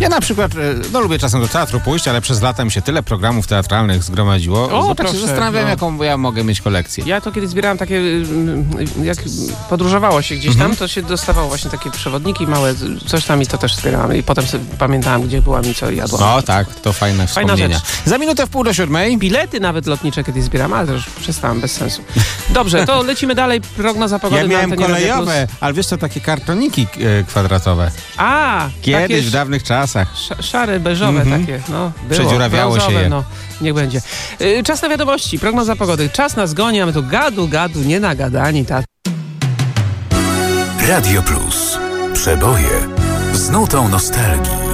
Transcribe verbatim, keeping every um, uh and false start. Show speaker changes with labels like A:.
A: Ja na przykład, no lubię czasem do teatru pójść, ale przez lata mi się tyle programów teatralnych zgromadziło,
B: O,
A: że tak się
B: proszę,
A: zastanawiam,
B: no.
A: jaką ja mogę mieć kolekcję.
B: Ja to kiedyś zbierałem takie, jak podróżowało się gdzieś
A: Mhm.
B: tam, to się dostawało właśnie takie przewodniki małe, coś tam i to też zbierałem. I potem sobie pamiętałem, gdzie byłam i co jadłam.
A: No tak, to fajne
B: Fajna
A: wspomnienia.
B: rzecz.
A: Za minutę w pół do siódmej.
B: Bilety nawet lotnicze kiedyś zbieram, ale to już przestałem, bez sensu. Dobrze, to lecimy dalej. Prognoza pogody
A: Ja
B: na
A: miałem
B: antenie Radia
A: kolejowe, ale wiesz co, takie kartoniki e, kwadratowe.
B: Plus. A,
A: Kiedyś,
B: takie
A: w dawnych czasach.
B: sz- szare, beżowe
A: Mhm.
B: takie. No, było.
A: Przedziurawiało się
B: Brązowe,
A: je.
B: No, niech będzie. Y, czas na wiadomości, prognoza pogody. Czas nas goni, a my tu gadu, gadu, nie nagadani, tak.
C: Radio Plus. Przeboje z nutą nostalgii.